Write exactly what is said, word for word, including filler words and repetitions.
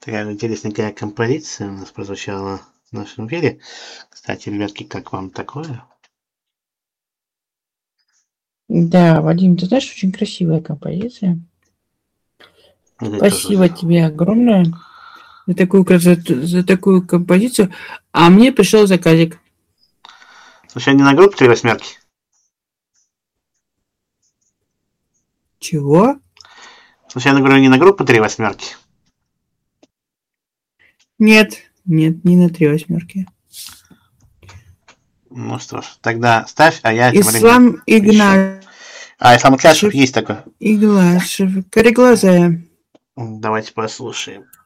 Такая интересненькая композиция у нас прозвучала в нашем эфире. Кстати, ребятки, как вам такое? Да, Вадим, ты знаешь, очень красивая композиция. Это Спасибо тоже... тебе огромное за такую красоту, за такую композицию. А мне пришел заказик. Слушай, не на группу три восьмерки? Чего? Слушай, я говорю, не на группу три восьмерки? Нет, нет, не на три восьмерки. Ну что ж, тогда ставь, а я тем временем Ислам Игнатьев. А, Ислам Икляшев есть такой. Иглашев. Кореглазая. Давайте послушаем.